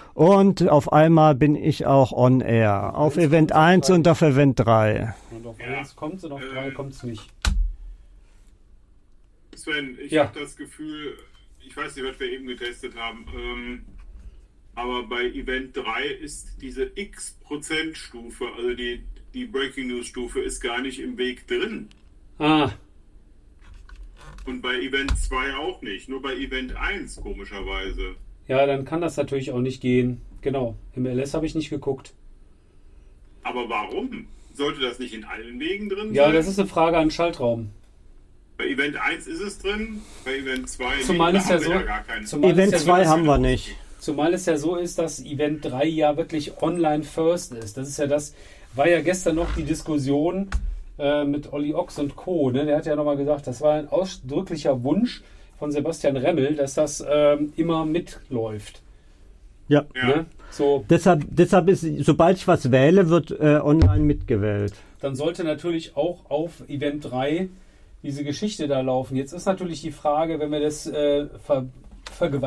Und auf einmal bin ich auch on air. Auf Event 1 und auf Event 3. Und auf 1 kommt es und auf 3 kommt es nicht. Sven, ich habe das Gefühl, ich weiß nicht, was wir eben getestet haben, aber bei Event 3 ist diese X%-Stufe, also die Breaking News-Stufe, ist gar nicht im Weg drin. Ah. Und bei Event 2 auch nicht, nur bei Event 1 komischerweise. Ja, dann kann das natürlich auch nicht gehen. Genau, im LS habe ich nicht geguckt. Aber warum? Sollte das nicht in allen Wegen drin sein? Ja, das ist eine Frage an den Schaltraum. Bei Event 1 ist es drin, bei Event 2 zumal nicht, ist ja so, gar keinen. Event 2 haben wir nicht. Zumal es ja so ist, dass Event 3 ja wirklich online first ist. Das ist ja war ja gestern noch die Diskussion mit Olli Ochs und Co. Ne? Der hat ja nochmal gesagt, das war ein ausdrücklicher Wunsch von Sebastian Remmel, dass das immer mitläuft. Ja. Ne? So. Deshalb ist, sobald ich was wähle, wird online mitgewählt. Dann sollte natürlich auch auf Event 3 diese Geschichte da laufen. Jetzt ist natürlich die Frage, wenn wir das vergewaltigen,